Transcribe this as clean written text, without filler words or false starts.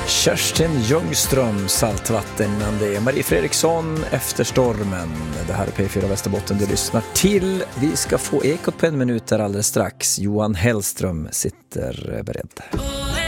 Kerstin Ljungström, Saltvatten, innan det är Marie Fredriksson, Efter stormen. Det här är P4 Västerbotten du lyssnar till. Vi ska få ekot på en minut här alldeles strax. Johan Hellström sitter beredd.